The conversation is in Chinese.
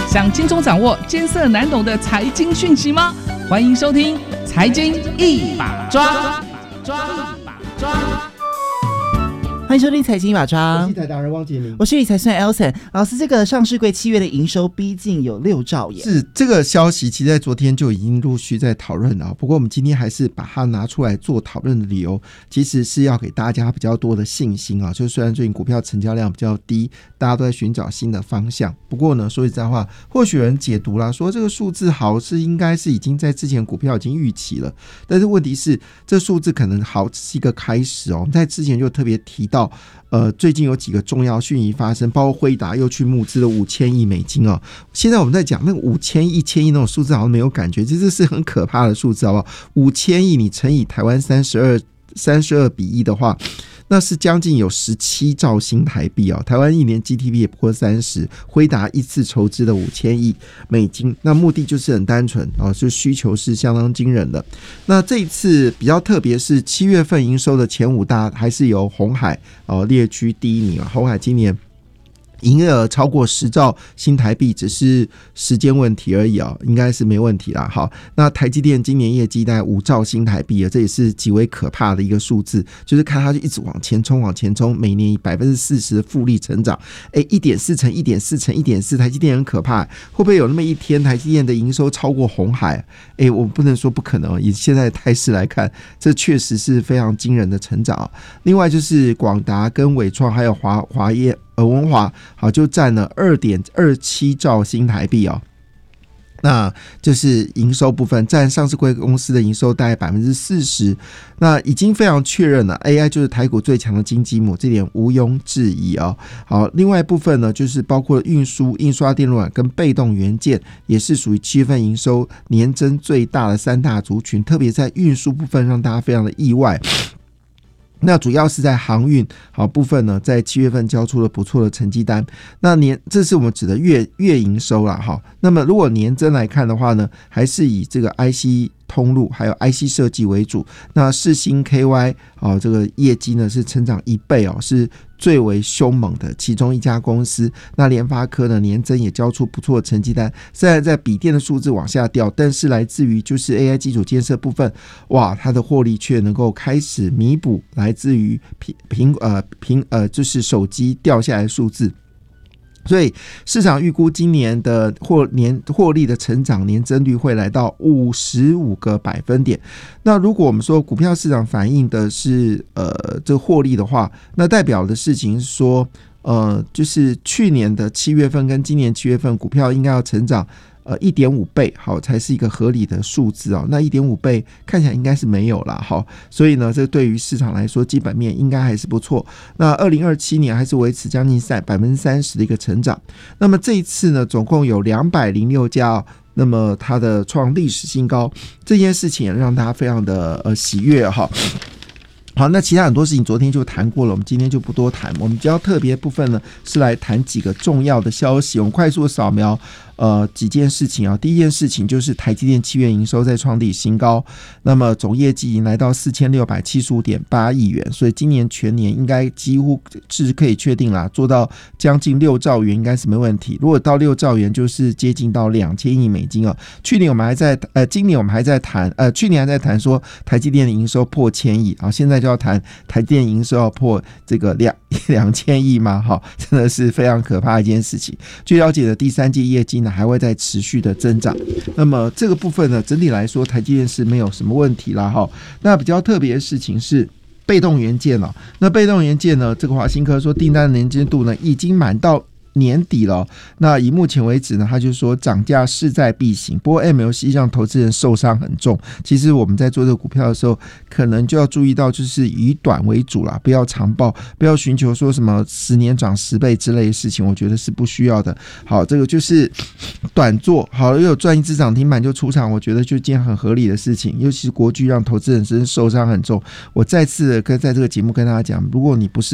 想轻松掌握艰涩难懂的财经讯息吗？欢迎收听《财经一把抓》。 欢迎收听财经一把抓， 我是台达人汪杰明， 我是理财算 Elson 老师。这个上市柜7月的营收逼近有6兆元， 是这个消息，其实在昨天就已经陆续在讨论了。不过我们今天还是把它拿出来做讨论的理由，其实是要给大家比较多的信心啊。就虽然最近股票成交量比较低，大家都在寻找新的方向。不过呢，说实在话，或许有人解读啦，说这个数字好是应该是已经在之前股票已经预期了，但是问题是这数字可能好是一个开始哦。我们在之前就特别提到。最近有几个重要讯息发生，包括辉达又去募资了5000亿美金哦。现在我们在讲那个5000亿、1000亿那种数字好像没有感觉，这是很可怕的数字，好不好？5000亿你乘以台湾32比1的话，那是将近有17兆新台币哦。台湾一年 GDP 也不过30，辉达一次筹资了5000亿美金，那目的就是很单纯哦，就需求是相当惊人的。那这一次比较特别是7月份营收的前5大还是由鸿海列居第一名啊。鸿海今年营业额超过10兆新台币，只是时间问题而已啊，应该是没问题啦。好，那台积电今年业绩大概5兆新台币啊，这也是极为可怕的一个数字，就是看它就一直往前冲，每年以40%的复利成长，1.4乘1.4乘1.4，台积电很可怕，会不会有那么一天台积电的营收超过鸿海？我不能说不可能，以现在的态势来看，这确实是非常惊人的成长。另外就是广达跟伟创还有华业。文华好就占了 2.27 兆新台币哦，那就是营收部分占上市柜公司的营收大概 40%， 那已经非常确认了 AI 就是台股最强的金鸡母，这点毋庸置疑哦。好，另外一部分呢，就是包括运输、印刷电路板跟被动元件，也是属于7月份营收年增最大的3大族群，特别在运输部分让大家非常的意外。那主要是在航运好部分呢，在7月份交出了不错的成绩单。那这是我们指的月营收啦哈。那么如果年增来看的话呢，还是以这个 IC 通路还有 IC 设计为主。那世芯 KY 这个业绩呢是成长1倍哦，是最为凶猛的其中一家公司。那联发科呢年增也交出不错的成绩单，虽然在笔电的数字往下掉，但是来自于就是 AI 基础建设部分，哇，它的获利却能够开始弥补来自于就是手机掉下来的数字。所以市场预估今年的获利的成长年增率会来到55个百分点。那如果我们说股票市场反映的是这个获利的话，那代表的事情是说就是去年的7月份跟今年7月份股票应该要成长1.5 倍好才是一个合理的数字哦。那 1.5 倍看起来应该是没有啦好，所以呢这对于市场来说基本面应该还是不错。那2027年还是维持将近 30% 的一个成长。那么这一次呢总共有206家那么它的创历史新高，这件事情也让大家非常的喜悦哈。好，那其他很多事情昨天就谈过了，我们今天就不多谈。我们比较特别的部分呢是来谈几个重要的消息，我们快速扫描几件事情啊。第一件事情就是台积电7月营收再创历史新高，那么总业绩已经来到 4675.8 亿元，所以今年全年应该几乎是可以确定啦，做到将近6兆元应该是没问题。如果到6兆元就是接近到2000亿美金哦。今年我们还在谈去年还在谈说台积电的营收破1000亿啊，现在就要谈台积电营收要破这个2000亿吗？哈，真的是非常可怕的一件事情。据了解的第3季业绩呢还会再持续的增长，那么这个部分呢整体来说台积电是没有什么问题啦哈。那比较特别的事情是被动元件哦，那被动元件呢这个华新科说订单的年增度呢已经满到年底了，那以目前为止呢，他就说涨价势在必行。不过 MLC 让投资人受伤很重。其实我们在做这个股票的时候，可能就要注意到，就是以短为主啦，不要长抱，不要寻求说什么10年涨10倍之类的事情，我觉得是不需要的。好，这个就是短做，好，又有赚一只涨停板就出场，我觉得就一件很合理的事情。尤其是国巨让投资人真受伤很重。我再次在这个节目跟大家讲，如果你不是